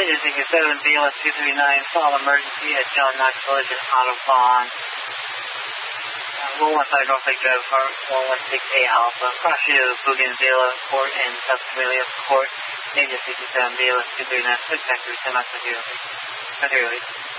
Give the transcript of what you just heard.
Agent 67, BLS 239, call emergency at John Knox Collision Autobahn. 115 North Lake Drive, car 116A Alpha. Cross street of Bougainvillea Court and South Camellia Court. Agent 67, BLS 239, quick factory, 10 miles per 0.